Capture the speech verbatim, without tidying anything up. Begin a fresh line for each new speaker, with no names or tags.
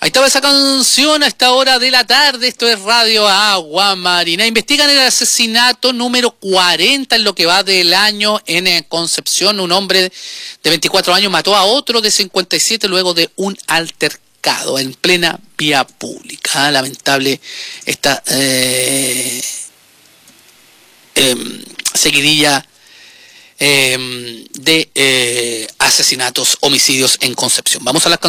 estaba esa canción a esta hora de la tarde. Esto es Radio Agua Marina. Investigan el asesinato número cuarenta en lo que va del año en Concepción. Un hombre de veinticuatro años mató a otro de cincuenta y siete luego de un altercado en plena vía pública. Lamentable esta eh, eh, seguidilla eh, de eh, asesinatos, homicidios en Concepción. Vamos a las canciones.